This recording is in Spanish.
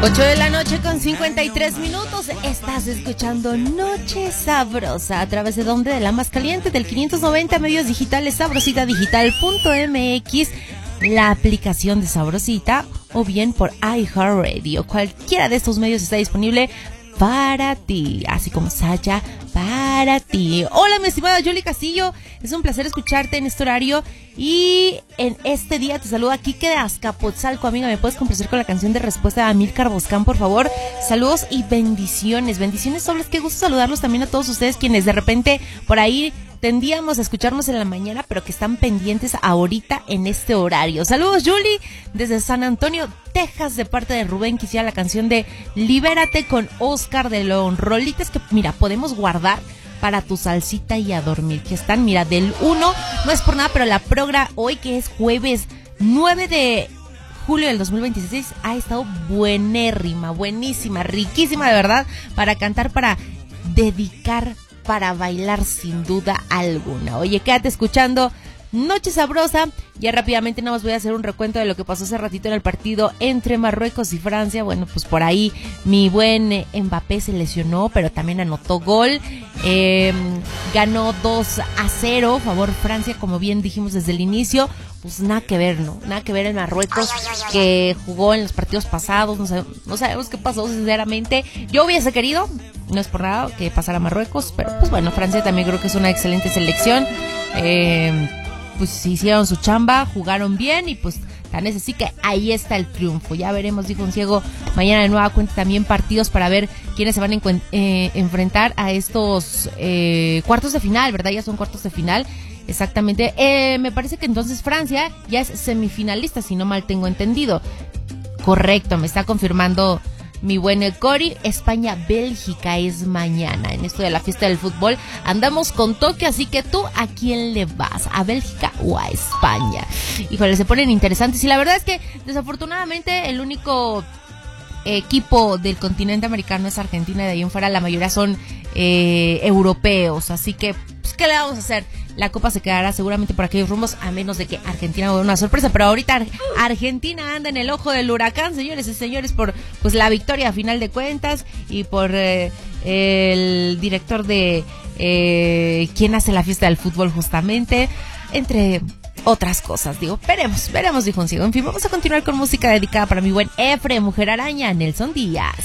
8 de la noche con 53 minutos. Estás escuchando Noche Sabrosa. ¿A través de dónde? De la más caliente, del 590 medios digitales, sabrositadigital.mx, la aplicación de Sabrosita, o bien por iHeartRadio. Cualquiera de estos medios está disponible para ti, así como Saya para ti. Hola, mi estimada Yuli Castillo, es un placer escucharte en este horario y en este día te saluda Kike de Azcapotzalco. Amiga, ¿me puedes complacer con la canción de respuesta de Amílcar Boscán, por favor? Saludos y bendiciones, sobles, qué gusto saludarlos también a todos ustedes quienes de repente por ahí tendíamos a escucharnos en la mañana, pero que están pendientes ahorita en este horario. Saludos, Yuli, desde San Antonio, Texas, de parte de Rubén. Quisiera la canción de Libérate con Oscar de León. Rolitas que, mira, podemos guardar para tu salsita y a dormir, que están, mira, del 1, no es por nada, pero la progra hoy, que es jueves 9 de julio del 2026, ha estado buenérrima, buenísima, riquísima, de verdad, para cantar, para dedicar, para bailar sin duda alguna. Oye, quédate escuchando Noche Sabrosa. Ya rápidamente nada más voy a hacer un recuento de lo que pasó hace ratito en el partido entre Marruecos y Francia. Bueno, pues por ahí mi buen Mbappé se lesionó, pero también anotó gol. Ganó 2-0 favor Francia, como bien dijimos desde el inicio. Pues nada que ver, ¿no? Nada que ver el Marruecos que jugó en los partidos pasados. No sabemos qué pasó, sinceramente. Yo hubiese querido, no es por nada, que pasara Marruecos, pero pues bueno, Francia también creo que es una excelente selección. Pues hicieron su chamba, jugaron bien y pues tan es así que ahí está el triunfo. Ya veremos, dijo un ciego, mañana de nueva cuenta también partidos para ver quiénes se van a enfrentar a estos cuartos de final, ¿verdad? Ya son cuartos de final. Exactamente, me parece que entonces Francia ya es semifinalista, si no mal tengo entendido. Correcto, me está confirmando mi buen Cori. España-Bélgica es mañana. En esto de la fiesta del fútbol andamos con toque, así que tú, ¿a quién le vas? ¿A Bélgica o a España? Híjole, se ponen interesantes y la verdad es que desafortunadamente el único equipo del continente americano es Argentina, de ahí en fuera la mayoría son europeos, así que pues, ¿qué le vamos a hacer? La copa se quedará seguramente por aquellos rumbos, a menos de que Argentina haga una sorpresa, pero ahorita Argentina anda en el ojo del huracán, señores y señores, por pues la victoria a final de cuentas y por el director de quien hace la fiesta del fútbol justamente, entre otras cosas, digo, veremos, dijo un ciego. En fin, vamos a continuar con música dedicada para mi buen Efre, Mujer Araña, Nelson Díaz.